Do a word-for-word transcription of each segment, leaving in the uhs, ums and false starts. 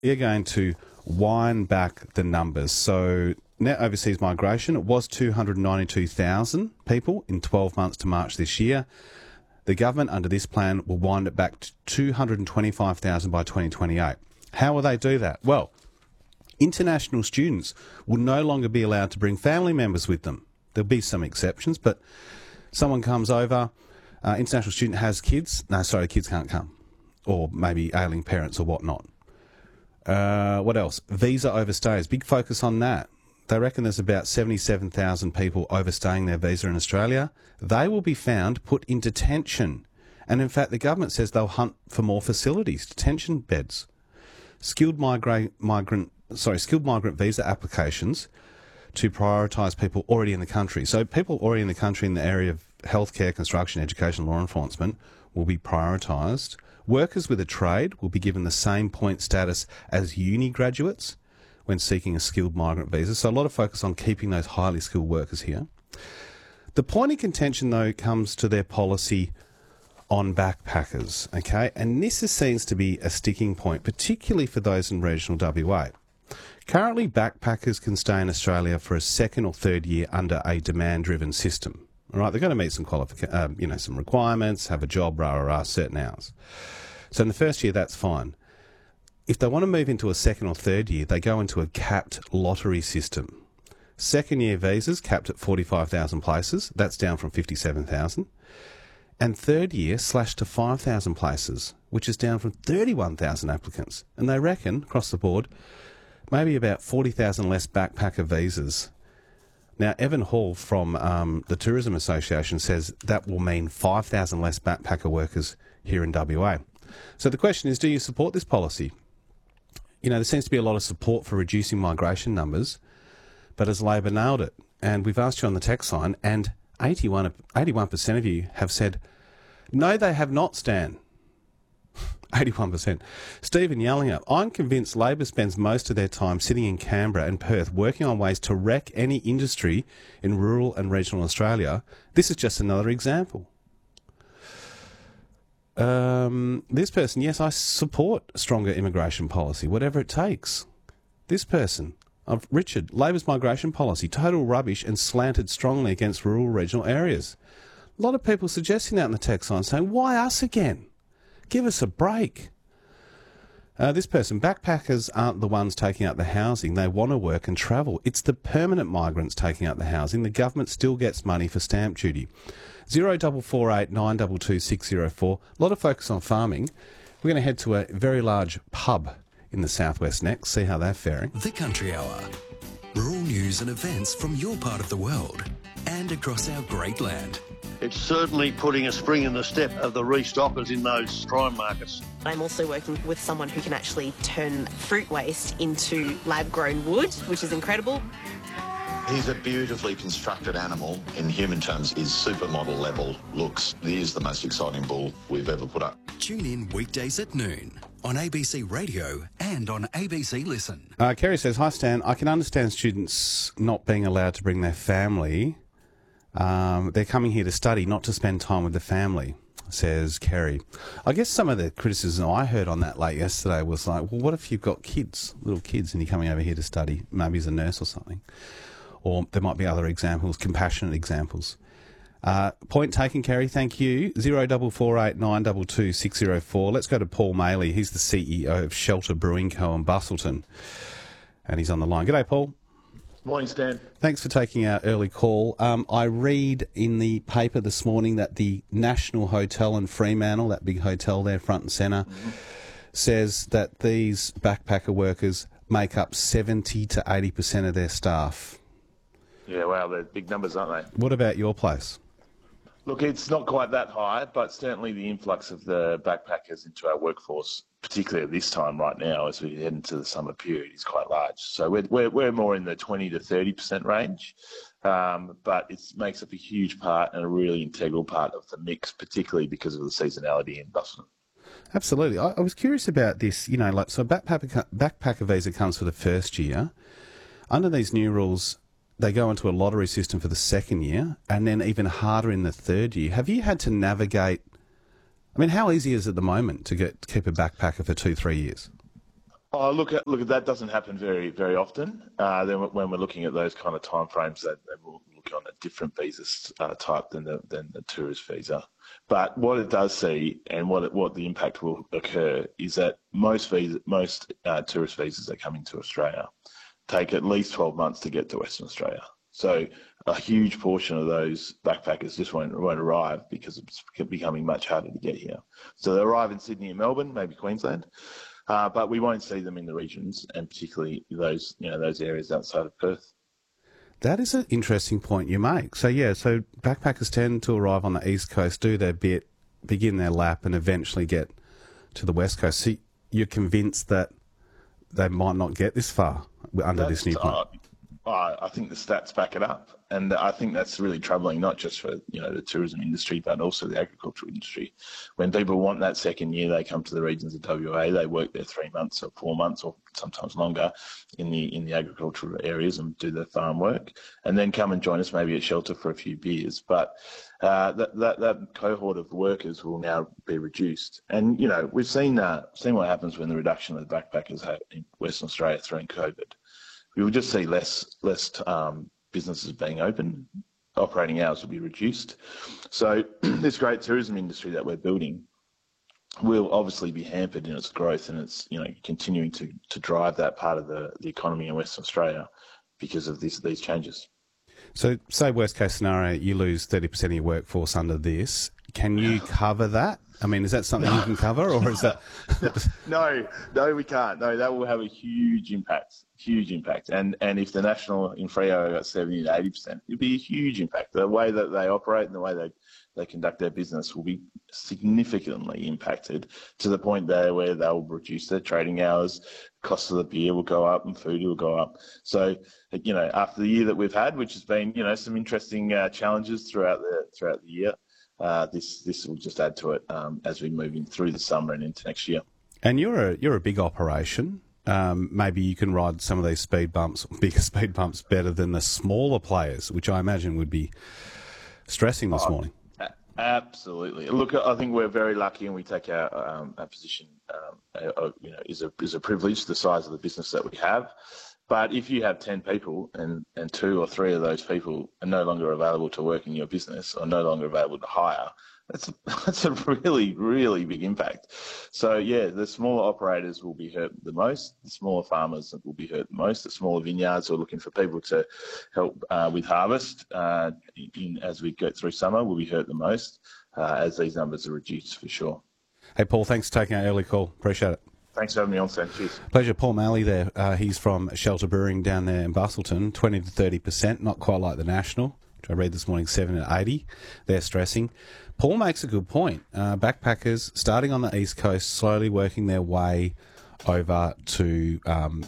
You're going to wind back the numbers. So net overseas migration, it was two hundred ninety-two thousand people in twelve months to March this year. The government, under this plan, will wind it back to two hundred twenty-five thousand by twenty twenty-eight. How will they do that? Well, international students will no longer be allowed to bring family members with them. There'll be some exceptions, but someone comes over, uh, international student has kids. No, sorry, kids can't come. Or maybe ailing parents or whatnot. Uh, what else? Visa overstays. Big focus on that. They reckon there's about seventy-seven thousand people overstaying their visa in Australia. They will be found, put in detention. And in fact, the government says they'll hunt for more facilities, detention beds. Skilled migra- migrant, sorry, skilled migrant visa applications to prioritise people already in the country. So people already in the country in the area of healthcare, construction, education, law enforcement will be prioritised. Workers with a trade will be given the same point status as uni graduates when seeking a skilled migrant visa. So a lot of focus on keeping those highly skilled workers here. The point of contention, though, comes to their policy on backpackers, okay? And this is, seems to be a sticking point, particularly for those in regional W A. Currently, backpackers can stay in Australia for a second or third year under a demand-driven system. All right, they're going to meet some qualific- um, you know, some requirements, have a job, rah, rah, rah, certain hours. So in the first year, that's fine. If they want to move into a second or third year, they go into a capped lottery system. Second year visas capped at forty-five thousand places. That's down from fifty-seven thousand. And third year slashed to five thousand places, which is down from thirty-one thousand applicants. And they reckon, across the board, maybe about forty thousand less backpacker visas. Now, Evan Hall from um, the Tourism Association says that will mean five thousand less backpacker workers here in W A. So the question is, do you support this policy? You know, there seems to be a lot of support for reducing migration numbers, but has Labor nailed it? And we've asked you on the text line, and eighty-one, eighty-one percent of you have said, no, they have not, Stan. eighty-one percent. Stephen Yellingup, I'm convinced Labor spends most of their time sitting in Canberra and Perth working on ways to wreck any industry in rural and regional Australia. This is just another example. Um, this person, yes, I support stronger immigration policy, whatever it takes. This person, of Richard, Labor's migration policy, total rubbish and slanted strongly against rural regional areas. A lot of people suggesting that in the text line, saying, why us again? Give us a break. Uh, this person, backpackers aren't the ones taking out the housing. They want to work and travel. It's the permanent migrants taking out the housing. The government still gets money for stamp duty. Zero double four eight nine double two six zero four. A lot of focus on farming. We're going to head to a very large pub in the southwest next, see how they're faring. The Country Hour. Rural news and events from your part of the world and across our great land. It's certainly putting a spring in the step of the restockers in those prime markets. I'm also working with someone who can actually turn fruit waste into lab-grown wood, which is incredible. He's a beautifully constructed animal. In human terms, his supermodel level looks. He is the most exciting bull we've ever put up. Tune in weekdays at noon on A B C Radio and on A B C Listen. Uh, Kerry says, hi Stan, I can understand students not being allowed to bring their family. Um, they're coming here to study, not to spend time with the family, says Kerry. I guess some of the criticism I heard on that late yesterday was like, well, what if you've got kids, little kids, and you're coming over here to study, maybe as a nurse or something? Or there might be other examples, compassionate examples. Uh, point taken, Kerry. Thank you. Zero double four eight nine double two six zero four. Let's go to Paul Maley. He's the C E O of Shelter Brewing Co. in Bustleton, and he's on the line. G'day, Paul. Morning, Stan. Thanks for taking our early call. Um, I read in the paper this morning that the National Hotel in Fremantle, that big hotel there, front and centre, mm-hmm. says that these backpacker workers make up seventy to eighty percent of their staff. Yeah, wow, they're big numbers, aren't they? What about your place? Look, it's not quite that high, but certainly the influx of the backpackers into our workforce, particularly at this time right now as we head into the summer period, is quite large. So we're we're, we're more in the twenty to thirty percent range, um, but it makes up a huge part and a really integral part of the mix, particularly because of the seasonality in Bustleton. Absolutely. I, I was curious about this, you know, like, so backpacker, backpacker visa comes for the first year. Under these new rules, they go into a lottery system for the second year, and then even harder in the third year. Have you had to navigate? I mean, how easy is it at the moment to get to keep a backpacker for two, three years? Oh, look at look at that doesn't happen very very often. Uh, then when we're looking at those kind of timeframes, that that will look on a different visa uh, type than the than the tourist visa. But what it does see, and what it, what the impact will occur, is that most visa, most uh, tourist visas that come into Australia take at least twelve months to get to Western Australia. So a huge portion of those backpackers just won't won't arrive because it's becoming much harder to get here. So they arrive in Sydney and Melbourne, maybe Queensland. Uh, but we won't see them in the regions, and particularly those, you know, those areas outside of Perth. That is an interesting point you make. So yeah, so backpackers tend to arrive on the east coast, do their bit, begin their lap, and eventually get to the west coast. So you're convinced that they might not get this far under That's, this new plan? Uh, I think the stats back it up, and I think that's really troubling, not just for you know the tourism industry, but also the agricultural industry. When people want that second year, they come to the regions of W A. They work there three months or four months, or sometimes longer, in the in the agricultural areas and do their farm work, and then come and join us maybe at Shelter for a few beers. But uh, that, that that cohort of workers will now be reduced, and you know we've seen uh, seen what happens when the reduction of the backpackers have in Western Australia through COVID. We will just see less less um, businesses being open, operating hours will be reduced. So this great tourism industry that we're building will obviously be hampered in its growth, and it's you know continuing to, to drive that part of the, the economy in Western Australia because of this, these changes. So say worst case scenario, you lose thirty percent of your workforce under this. Can you cover that? I mean, is that something you can cover, or is that... no, no, we can't. No, that will have a huge impact, huge impact. And and if the national in Freo got seventy to eighty percent, it'd be a huge impact. The way that they operate and the way they, they conduct their business will be significantly impacted to the point there where they'll reduce their trading hours, cost of the beer will go up and food will go up. So, you know, after the year that we've had, which has been, you know, some interesting uh, challenges throughout the throughout the year, Uh, this this will just add to it um, as we move in through the summer and into next year. And you're a you're a big operation. Um, maybe you can ride some of these speed bumps, bigger speed bumps, better than the smaller players, which I imagine would be stressing this oh, morning. A- absolutely. Look, I think we're very lucky, and we take our um, our position, um, uh, you know, is a is a privilege, the size of the business that we have. But if you have ten people and, and two or three of those people are no longer available to work in your business or no longer available to hire, that's a, that's a really, really big impact. So, yeah, the smaller operators will be hurt the most. The smaller farmers will be hurt the most. The smaller vineyards are looking for people to help uh, with harvest uh, in, as we go through summer will be hurt the most uh, as these numbers are reduced for sure. Hey, Paul, thanks for taking our early call. Appreciate it. Thanks for having me on, Sam. Cheers. Pleasure. Paul Malley there. Uh, he's from Shelter Brewing down there in Bustleton. twenty to thirty percent, not quite like the National, which I read this morning, seven to eighty. They're stressing. Paul makes a good point. Uh, backpackers starting on the East Coast, slowly working their way over to um,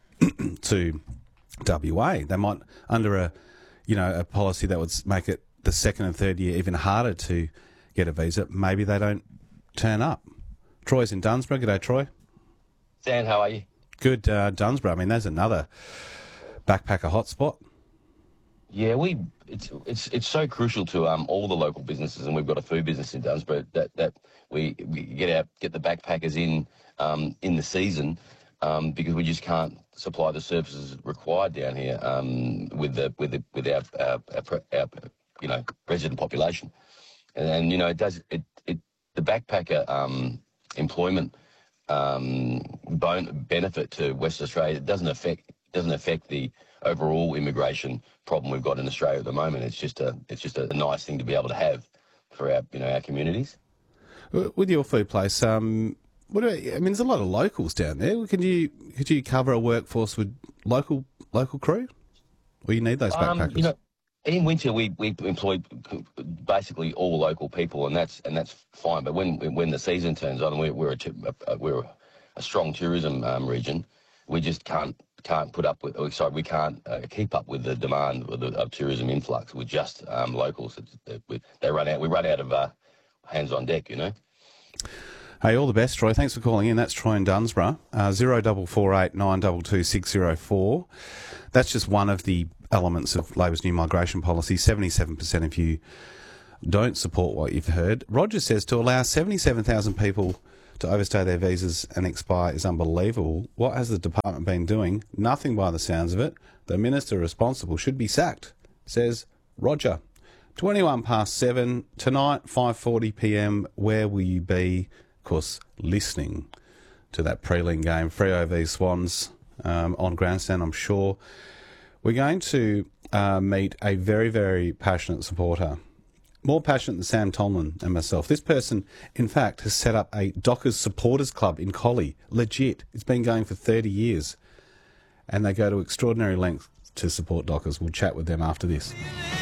to W A. They might, under a you know a policy that would make it the second and third year even harder to get a visa, maybe they don't turn up. Troy's in Dunsborough. G'day, Troy. Dan, how are you? Good, uh, Dunsborough. I mean, there's another backpacker hotspot. Yeah, we it's it's it's so crucial to um all the local businesses, and we've got a food business in Dunsborough that that we, we get our get the backpackers in um in the season um because we just can't supply the services required down here um with the with the with our our, our, our you know resident population, and, and you know it does it it the backpacker um employment. Um, bon- benefit to Western Australia. It doesn't affect doesn't affect the overall immigration problem we've got in Australia at the moment. It's just a it's just a nice thing to be able to have for our you know our communities. With your food place, um, what do I, I mean, there's a lot of locals down there. Could you could you cover a workforce with local local crew, or you need those backpackers? Um, you know, in winter we, we employ basically all local people, and that's and that's fine. But when when the season turns on, we're we're a, a, we're a strong tourism um, region. We just can't can't put up with. Oh, sorry, we can't uh, keep up with the demand of, the, of tourism influx with just um, locals. It, it, they run out. We run out of uh, hands on deck. You know. Hey, all the best, Troy. Thanks for calling in. That's Troy in Dunsborough. Uh, zero double four eight nine double two six zero four. That's just one of the elements of Labor's new migration policy. seventy-seven percent of you don't support what you've heard. Roger says to allow seventy-seven thousand people to overstay their visas and expire is unbelievable. What has the department been doing? Nothing by the sounds of it. The minister responsible should be sacked, says Roger. twenty-one past seven, tonight, five forty p m, where will you be? Of course, listening to that prelim game, Freo v Swans, um, on Grandstand, I'm sure. We're going to uh, meet a very, very passionate supporter. More passionate than Sam Tomlin and myself. This person, in fact, has set up a Dockers supporters club in Collie. Legit. It's been going for thirty years. And they go to extraordinary lengths to support Dockers. We'll chat with them after this.